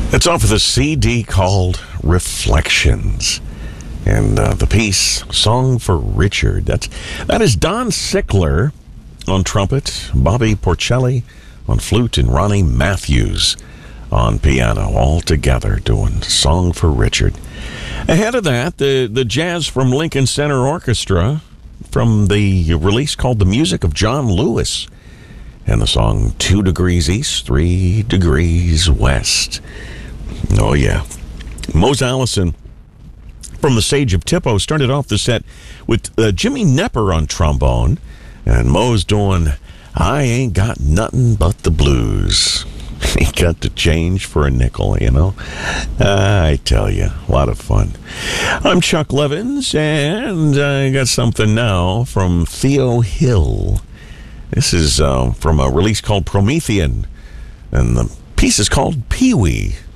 It's off of the CD called Reflections. And the piece, Song for Richard. That is Don Sickler on trumpet, Bobby Porcelli on flute, and Ronnie Matthews on piano, all together doing Song for Richard. Ahead of that, the Jazz from Lincoln Center Orchestra from the release called The Music of John Lewis, and the song 2 Degrees East, 3 Degrees West. Oh, yeah. Mose Allison from the Sage of Tippo started off the set with Jimmy Knepper on trombone, and Mose doing I Ain't Got Nothing But the Blues. He got to change for a nickel, you know. I tell you, a lot of fun. I'm Chuck Levins, and I got something now from Theo Hill. This is from a release called Promethean, and the piece is called Pee-wee.